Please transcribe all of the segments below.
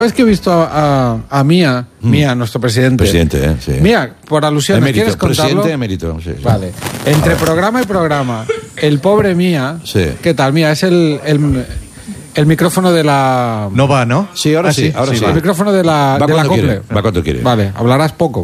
¿Sabes que he visto a Mía, nuestro presidente? Presidente, sí. Mía, por alusiones, Emérito, ¿quieres contarlo? presidente emérito, sí. Vale. Entre programa y programa, el pobre Mía, Sí. ¿qué tal? Mía, es el micrófono de la... No va, ¿no? Sí, ahora sí, ahora sí. El micrófono de la Va de la cuando Cople. quiere, va cuando quiere. Vale, hablarás poco.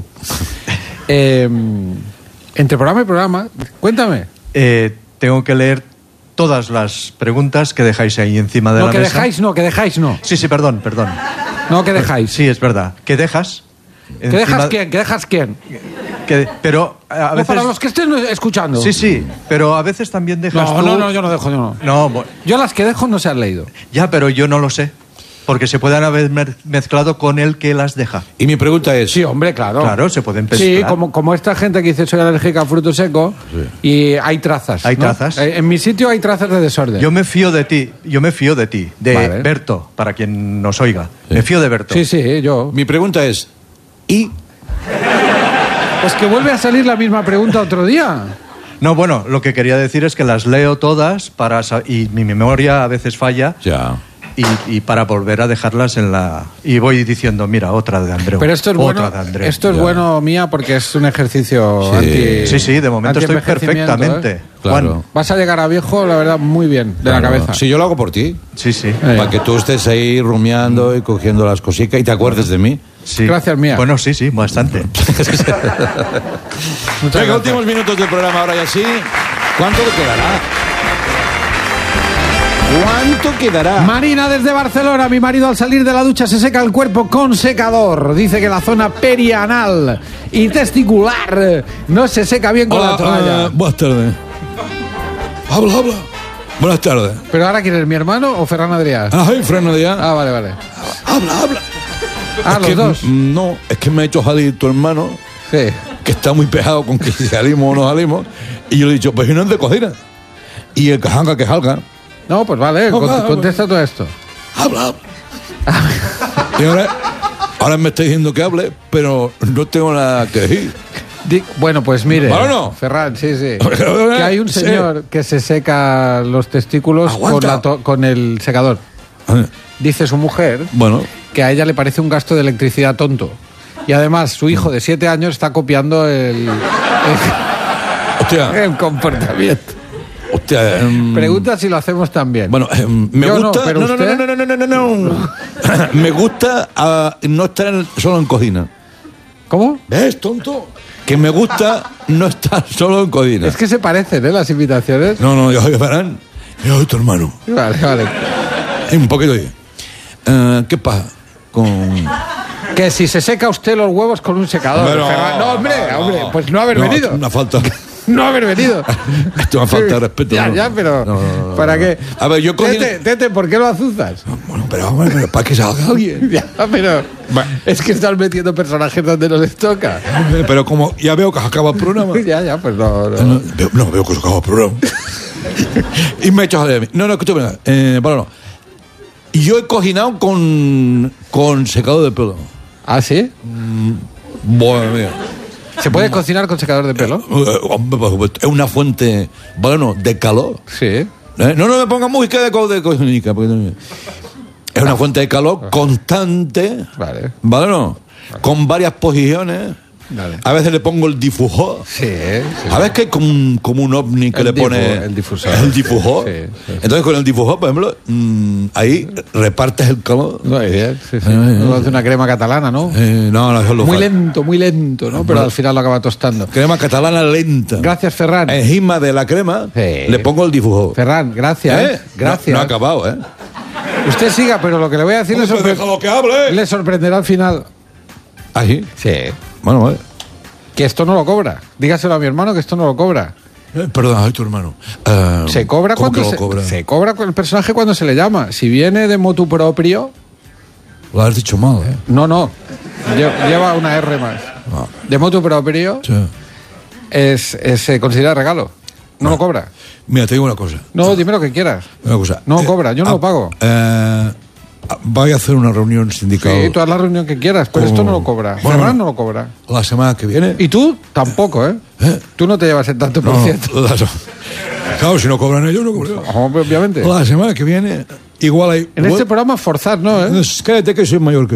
Entre programa y programa, cuéntame. Tengo que leer todas las preguntas que dejáis ahí encima de la mesa. Que dejáis no. Sí, perdón. No, que dejáis. Sí, es verdad. ¿Qué dejas? ¿Que dejas quién? ¿Que dejas quién? Pero a veces... Para los que estén escuchando. Sí, pero a veces también dejas tú... No, yo no dejo, yo no. No, bueno, Yo las que dejo no se han leído. ya, pero yo no lo sé. Porque se pueden haber mezclado con el que las deja. Y mi pregunta es... Sí, hombre, claro. Claro, se pueden mezclar. Sí, como esta gente que dice soy alérgica a fruto seco y hay trazas. Hay ¿no? trazas. En mi sitio hay trazas de desorden. Yo me fío de ti, de Vale. Berto, para quien nos oiga. Sí. Me fío de Berto. Sí, yo. Mi pregunta es... ¿Y? Pues que vuelve a salir la misma pregunta otro día. No, bueno, lo que quería decir es que las leo todas y mi memoria a veces falla. Ya. Y para volver a dejarlas en la... Y voy diciendo, mira, otra de Andreu. Pero esto es otra bueno, de Andreu. esto es Ya. bueno, Mía, porque es un ejercicio Sí. Sí, de momento estoy anti-envejecimiento, perfectamente. ¿eh? Claro. Juan, Vas a llegar a viejo, la verdad, muy bien, de la cabeza. Si yo lo hago por ti. sí. Para que tú estés ahí rumiando y cogiendo las cositas y te acuerdes de mí. Sí. Gracias, Mía. Bueno, sí, bastante. Muchas Venga, gracias. últimos minutos del programa ahora ya sí. ¿Cuánto le quedará? ¿Cuánto quedará? Marina desde Barcelona. Mi marido al salir de la ducha se seca el cuerpo con secador. Dice que la zona perianal y testicular no se seca bien con la toalla. Buenas tardes. Habla. Buenas tardes. ¿Pero ahora quién es, mi hermano o Ferran Adrià? Ay, Fran Adrià. Ah, vale. Habla. Ah, los dos. No, es que me ha hecho salir tu hermano, Sí. que está muy pejado con que si salimos o no salimos. Y yo le he dicho, pues si no es de cocina. Y el que salga. No, pues vale, contesta todo esto. Habla. Y ahora me está diciendo que hable, pero no tengo nada que decir. Bueno, pues mire, ¿Vale o no? Ferran, sí. Que hay un señor que se seca los testículos Aguanta. con el secador. Dice su mujer Bueno, que a ella le parece un gasto de electricidad tonto. Y además, su hijo de 7 años está copiando el hostia, comportamiento. Pregunta si lo hacemos también. Bueno, me Yo gusta. no, pero usted... No. Me gusta no estar solo en cocina. ¿Cómo? ¿Ves, tonto? Que me gusta no estar solo en cocina. Es que se parecen, ¿eh? Las invitaciones. No, yo soy Ferran. Yo soy tu hermano. Vale. Un poquito ahí. ¿Qué pasa con...? Que si se seca usted los huevos con un secador. Pero- Ferran. No, hombre, pues no haber venido. Una falta... No haber venido. Esto es una falta de respeto. Ya, ¿no? pero No. ¿para qué? A ver, yo cocino... Tete, ¿por qué lo azuzas? Bueno, pero para que salga alguien. Ya, pero es que estás metiendo personajes donde no les toca. Pero como ya veo que se acaba el programa... Ya, pues no. Veo que se acaba el programa. Y me he hecho salir a mí. No, escúchame. No. Y yo he cocinado con secador de pelo. ¿Ah, sí? Bueno, mira. ¿Se puede cocinar con secador de pelo? Hombre, por supuesto. Es una fuente, de calor. Sí. No me ponga música de cocinica. Es una fuente de calor constante. Vale. ¿Vale no? Con varias posiciones. Vale. A veces le pongo el difusor. Sí. A veces que hay como un ovni que El le pone... el difusor. El difusor. Sí. Entonces con el difusor, por ejemplo, ahí repartes el calor. Muy bien, sí. Lo hace una crema catalana, ¿no? No, eso es lo Muy fácil. lento, ¿no? Pero al final lo acaba tostando. Crema catalana lenta. Gracias, Ferran. Encima de la crema Sí. le pongo el difusor. Ferran, gracias. Gracias. No ha acabado, ¿eh? Usted siga, pero lo que le voy a decir Déjalo que hable. le sorprenderá al final. ¿Ah, sí? Sí. Bueno, vale. Que esto no lo cobra. Dígaselo a mi hermano que esto no lo cobra. Perdón, soy tu hermano. Se cobra ¿cómo cuando que lo cobra? se cobra con el personaje cuando se le llama. Si viene de motu propio, Lo has dicho mal, ¿eh? no. Lleva una R más. De motu propio Sí. se considera regalo. No lo cobra. Mira, te digo una cosa. No, dime lo que quieras. Una cosa. No cobra, yo no lo pago. Voy a hacer una reunión sindical Sí, tú haz la reunión que quieras, pero esto no lo cobra. Bueno, Ferran no lo cobra. la semana que viene. Y tú tampoco, ¿eh? Tú no te llevas el tanto por ciento. Claro, si no cobran ellos, no cobran yo. Obviamente. La semana que viene, igual hay... En este programa forzar, ¿no? Cállate que soy mayor que